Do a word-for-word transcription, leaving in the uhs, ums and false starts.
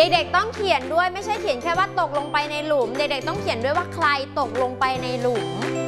ด็กๆต้องเขียนด้วยไม่ใช่เขียนแค่ว่าตกลงไปในหลุมเด็กๆต้องเขียนด้วยว่าใครตกลงไปในหลุม